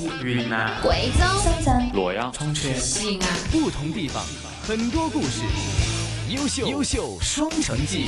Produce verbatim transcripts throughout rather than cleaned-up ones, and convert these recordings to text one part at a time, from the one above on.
西、云南、 贵州、 深圳、 洛阳、 重庆、 西安， 不同地方，很多故事，优秀优秀双城记。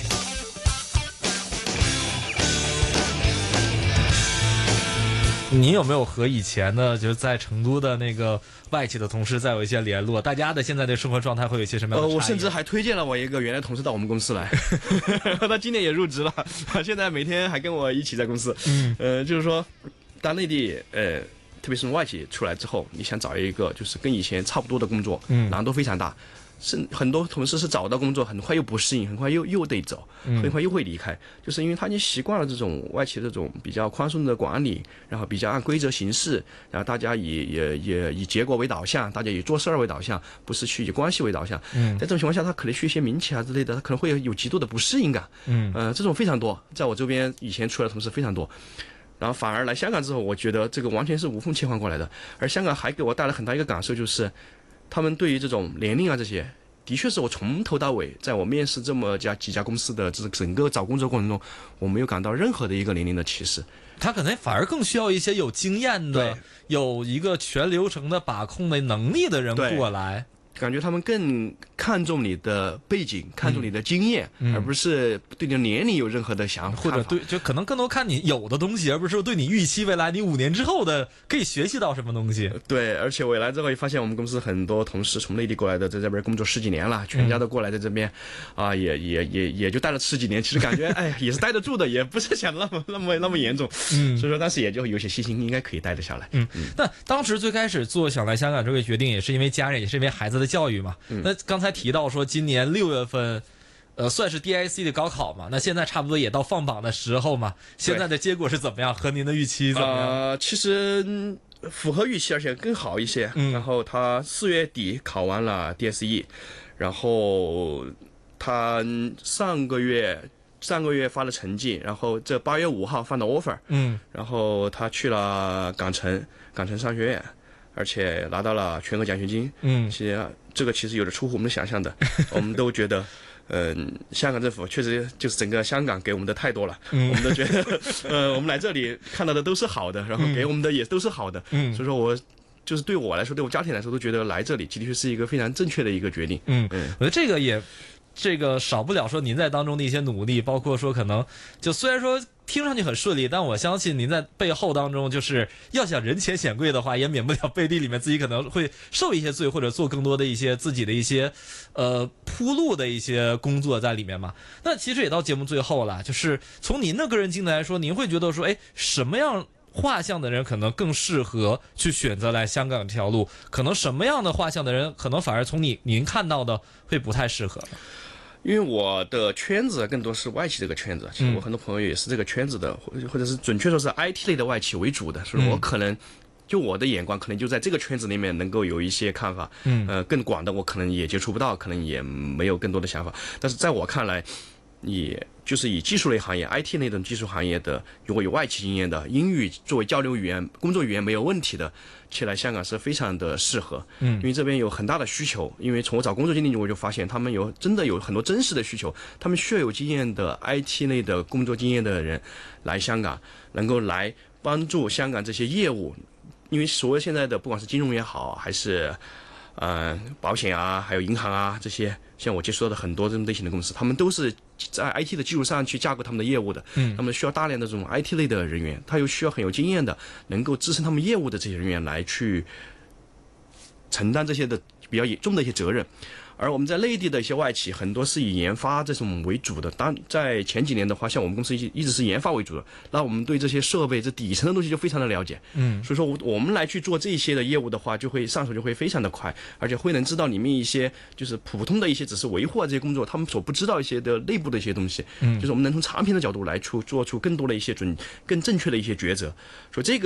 你有没有和以前的就是在成都的那个外企的同事再有一些联络？大家的现在的生活状态会有一些什么样的差异？ 呃，我甚至还推荐了我一个原来同事到我们公司来，他今年也入职了，现在每天还跟我一起在公司。嗯，呃，就是说，当内地呃，特别是从外企出来之后，你想找一个就是跟以前差不多的工作，嗯，难度非常大。是很多同事是找到工作很快又不适应，很快又又得走，很快又会离开，嗯、就是因为他已经习惯了这种外企这种比较宽松的管理，然后比较按规则行事，然后大家以也也以结果为导向，大家以做事儿为导向，不是去以关系为导向。嗯，在这种情况下，他可能去一些民企啊之类的，他可能会有极度的不适应感。嗯，呃，这种非常多，在我周边以前出来的同事非常多。然后反而来香港之后，我觉得这个完全是无缝切换过来的，而香港还给我带来很大一个感受就是。他们对于这种年龄啊这些，的确是我从头到尾，在我面试这么家几家公司的这整个找工作过程中，我没有感到任何的一个年龄的歧视。 他可能反而更需要一些有经验的、有一个全流程的把控的能力的人过来。 感觉他们更看重你的背景，看重你的经验，嗯、而不是对你的年龄有任何的想法， 或者对，就可能更多看你有的东西，而不是说对你预期未来你五年之后的可以学习到什么东西。 对，而且我来之后也发现，我们公司很多同事从内地过来的，在这边工作十几年了，全家都过来在这边，嗯、啊，也也也也就待了十几年，其实感觉哎也是待得住的，也不是想那么那么那么严重。嗯，所以说当时也就有些信心，应该可以待得下来。 嗯，嗯那当时最开始做想来香港这个决定，也是因为家人，也是因为孩子的教育嘛。嗯、那刚才提到说今年六月份，呃，算是 D I C 的高考嘛，那现在差不多也到放榜的时候嘛，现在的结果是怎么样？和您的预期怎么样？ 呃，其实符合预期，而且更好一些。嗯，然后他四月底考完了 D S E， 然后他上个月上个月发了成绩，然后这八月五号发的 offer， 嗯，然后他去了港城港城商学院。而且拿到了全额奖学金，嗯，其实这个其实有点出乎我们想象的，我们都觉得，嗯、呃，香港政府确实就是整个香港给我们的太多了，嗯、我们都觉得，呃，我们来这里看到的都是好的，然后给我们的也都是好的，嗯，所以说我就是对我来说，对我家庭来说，都觉得来这里的确是一个非常正确的一个决定， 嗯，嗯我觉得这个也。这个少不了说您在当中的一些努力，包括说可能就虽然说听上去很顺利，但我相信您在背后当中就是要想人前显贵的话，也免不了背地里面自己可能会受一些罪，或者做更多的一些自己的一些呃铺路的一些工作在里面嘛。那其实也到节目最后了，就是从您的个人经历来说，您会觉得说，哎，什么样画像的人可能更适合去选择来香港这条路？可能什么样的画像的人，可能反而从你您看到的会不太适合呢？ 因为我的圈子更多是外企这个圈子，其实我很多朋友也是这个圈子的，或或者是准确说是 I T 类的外企为主的，所以我可能就我的眼光可能就在这个圈子里面能够有一些看法，嗯，呃，更广的我可能也接触不到，可能也没有更多的想法，但是在我看来，也就是以技术类行业 I T 类的技术行业的，如果有外企经验的，英语作为交流语言、工作语言没有问题的，其实来香港是非常的适合。嗯，因为这边有很大的需求。因为从我找工作经历我就发现，他们有真的有很多真实的需求，他们需要有经验的 I T 类的工作经验的人来香港，能够来帮助香港这些业务。因为所谓现在的不管是金融也好，还是呃保险啊，还有银行啊这些。像我接触到的很多这种类型的公司，他们都是在 I T 的基础上去架构他们的业务的，嗯，他们需要大量的这种 I T 类的人员，他又需要很有经验的，能够支撑他们业务的这些人员来去承担这些的比较严重的一些责任。而我们在内地的一些外企，很多是以研发这种为主的。当在前几年的话，像我们公司一直是研发为主的，那我们对这些设备、这底层的东西就非常的了解。嗯，所以说我们来去做这些的业务的话，就会上手就会非常的快，而且会能知道里面一些就是普通的一些只是维护啊这些工作，他们所不知道一些的内部的一些东西。嗯，就是我们能从产品的角度来出做出更多的一些准、更正确的一些抉择。所以这个。